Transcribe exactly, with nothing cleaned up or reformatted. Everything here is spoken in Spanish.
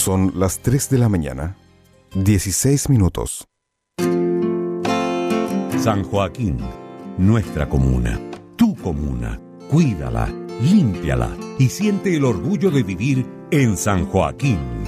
Son las tres de la mañana, dieciséis minutos. San Joaquín, nuestra comuna, tu comuna. Cuídala, límpiala y siente el orgullo de vivir en San Joaquín.